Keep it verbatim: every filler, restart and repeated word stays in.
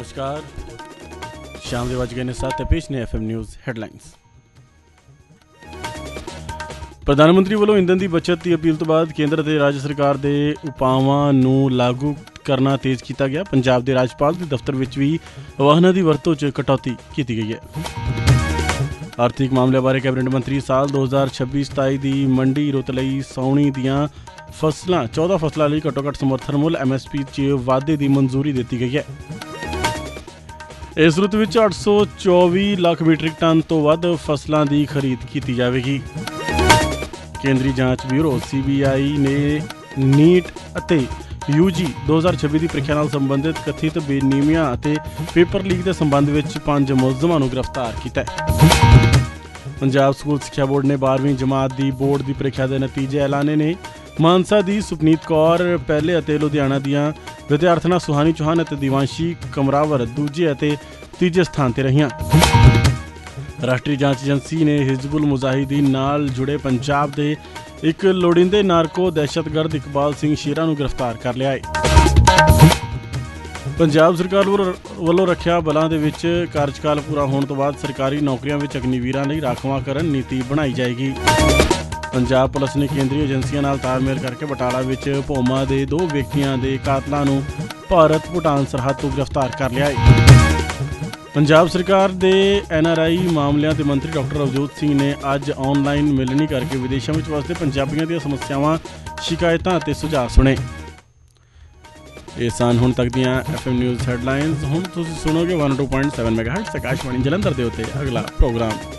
नमस्कार, शाम ਦੇ ਵੱਜ ਗਏ ਨੇ ਸੱਤ ਤੇ ਪੇਸ਼ ਨੇ ਐਫ ਐਮ ਨਿਊਜ਼ ਹੈਡਲਾਈਨਸ। ਪ੍ਰਧਾਨ ਮੰਤਰੀ ਵੱਲੋਂ ਇੰਧਨ ਦੀ ਬੱਚਤ ਦੀ ਅਪੀਲ ਤੋਂ ਬਾਅਦ ਕੇਂਦਰ ਅਤੇ ਰਾਜ ਸਰਕਾਰ ਦੇ ਉਪਾਵਾਂ ਨੂੰ ਲਾਗੂ ਕਰਨਾ ਤੇਜ਼ ਕੀਤਾ ਗਿਆ। ਪੰਜਾਬ ਦੇ ਰਾਜਪਾਲ ਦੇ ਦਫ਼ਤਰ ਵਿੱਚ ਵੀ ਵਾਹਨਾਂ ਦੀ ਵਰਤੋਂ 'ਚ ਕਟੌਤੀ ਕੀਤੀ ਗਈ ਹੈ। ਆਰਥਿਕ ਮਾਮਲਿਆਂ ਬਾਰੇ ਕੈਬਨਿਟ ਮੰਤਰੀ ਸਾਲ ਦੋ ਹਜ਼ਾਰ ਛੱਬੀ ਸਤਾਈ ਦੀ ਮੰਡੀ ਰੁੱਤ ਲਈ ਸਾਉਣੀ ਦੀਆਂ ਫਸਲਾਂ ਚੌਦਾਂ ਫਸਲਾਂ ਲਈ ਘੱਟੋ ਘੱਟ ਸਮਰਥਨ ਮੁੱਲ ਐਮ ਐਸ ਪੀ 'ਚ ਵਾਧੇ ਦੀ ਮਨਜ਼ੂਰੀ ਦਿੱਤੀ ਗਈ ਹੈ। ਇਸ ਰੁੱਤ ਵਿੱਚ ਅੱਠ ਸੌ ਚੌਵੀ ਲੱਖ ਮੀਟਰਿਕ ਟਨ ਤੋਂ ਵੱਧ ਫਸਲਾਂ ਦੀ ਖਰੀਦ ਕੀਤੀ ਜਾਵੇਗੀ। ਕੇਂਦਰੀ ਜਾਂਚ ਬਿਊਰੋ ਸੀ ਬੀ ਆਈ ਨੇ ਨੀਟ ਅਤੇ ਯੂ ਜੀ ਦੋ ਹਜ਼ਾਰ ਛੱਬੀ ਦੀ ਪ੍ਰੀਖਿਆ ਨਾਲ ਸੰਬੰਧਿਤ ਕਥਿਤ ਬੇਨੀਮੀਆਂ ਅਤੇ ਪੇਪਰ ਲੀਕ ਦੇ ਸੰਬੰਧ ਵਿੱਚ ਪੰਜ ਮੁਲਜ਼ਮਾਂ ਨੂੰ ਗ੍ਰਿਫਤਾਰ ਕੀਤਾ ਹੈ। ਪੰਜਾਬ ਸਕੂਲ ਸਿੱਖਿਆ ਬੋਰਡ ਨੇ ਬਾਰ੍ਹਵੀਂ ਜਮਾਤ ਦੀ ਬੋਰਡ ਦੀ ਪ੍ਰੀਖਿਆ ਦੇ ਨਤੀਜੇ ਐਲਾਨੇ ਨੇ। ਮਾਨਸਾ ਦੀ ਸੁਪਨੀਤ ਕੌਰ ਪਹਿਲੇ ਅਤੇ ਲੁਧਿਆਣਾ ਦੀਆਂ ਵਿਦਿਆਰਥਣਾਂ ਸੁਹਾਨੀ ਚੌਹਾਨ ਅਤੇ ਦਿਵਾਂਸ਼ੀ ਕਮਰਾਵਰ ਦੂਜੇ ਅਤੇ ਤੀਜੇ ਸਥਾਨ 'ਤੇ ਰਹੀਆਂ। ਰਾਸ਼ਟਰੀ ਜਾਂਚ ਏਜੰਸੀ ਨੇ ਹਿਜ਼ਬੁਲ ਮੁਜ਼ਾਹਿਦੀਨ ਨਾਲ ਜੁੜੇ ਪੰਜਾਬ ਦੇ ਇੱਕ ਲੋੜੀਂਦੇ ਨਾਰਕੋ ਦਹਿਸ਼ਤਗਰਦ ਇਕਬਾਲ ਸਿੰਘ ਸ਼ੇਰਾ ਨੂੰ ਗ੍ਰਿਫਤਾਰ ਕਰ ਲਿਆ ਹੈ। ਪੰਜਾਬ ਸਰਕਾਰ ਵੱਲੋਂ ਰੱਖਿਆ ਬਲਾਂ ਦੇ ਵਿੱਚ ਕਾਰਜਕਾਲ ਪੂਰਾ ਹੋਣ ਤੋਂ ਬਾਅਦ ਸਰਕਾਰੀ ਨੌਕਰੀਆਂ ਵਿੱਚ ਅਗਨੀਵੀਰਾਂ ਲਈ ਰਾਖਵਾਂਕਰਨ ਨੀਤੀ ਬਣਾਈ ਜਾਏਗੀ। ਪੰਜਾਬ ਪੁਲਿਸ ਨੇ ਕੇਂਦਰੀ ਏਜੰਸੀਆਂ ਨਾਲ ਤਾਲਮੇਲ ਕਰਕੇ ਬਟਾਲਾ ਵਿੱਚ ਭੋਮਾ ਦੇ ਦੋ ਵਿਅਕਤੀਆਂ ਦੇ ਕਾਤਲਾਂ ਨੂੰ ਭਾਰਤ ਭੂਟਾਨ ਸਰਹੱਦ ਤੋਂ ਗ੍ਰਿਫਤਾਰ ਕਰ ਲਿਆ ਹੈ। ਪੰਜਾਬ ਸਰਕਾਰ ਦੇ ਐਨ ਆਰ ਆਈ ਮਾਮਲਿਆਂ ਦੇ ਮੰਤਰੀ ਡਾਕਟਰ ਅਵਜੋਤ ਸਿੰਘ ਨੇ ਅੱਜ ਆਨਲਾਈਨ ਮਿਲਣੀ ਕਰਕੇ ਵਿਦੇਸ਼ਾਂ ਵਿੱਚ ਵਸਦੇ ਪੰਜਾਬੀਆਂ ਦੀਆਂ ਸਮੱਸਿਆਵਾਂ, ਸ਼ਿਕਾਇਤਾਂ ਅਤੇ ਸੁਝਾਅ ਸੁਣੇ। ਇਹ ਸਨ ਹੁਣ ਤੱਕ ਦੀਆਂ ਐਫ ਐਮ ਨਿਊਜ਼ ਹੈਡਲਾਈਨਸ। ਹੁਣ ਤੁਸੀਂ ਸੁਣੋਗੇ one two point seven mega hertz Akashvani Jalandhar ਦੇ ਉੱਤੇ ਅਗਲਾ ਪ੍ਰੋਗਰਾਮ।